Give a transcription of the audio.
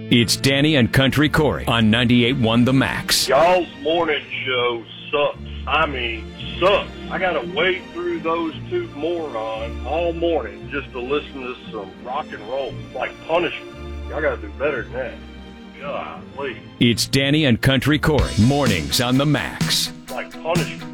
It's Danny and Country Corey on 98.1 The Max. Y'all's morning show sucks. I mean, sucks. I gotta wade through those two morons all morning just to listen to some rock and roll. Like punishment. Y'all gotta do better than that. Golly. It's Danny and Country Corey, mornings on The Max. Like punishment.